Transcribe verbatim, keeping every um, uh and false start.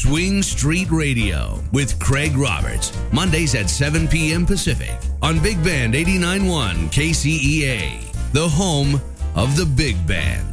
Swing Street Radio with Craig Roberts. Mondays at seven p.m. Pacific on Big Band eighty-nine point one K C E A, the home of the Big Band.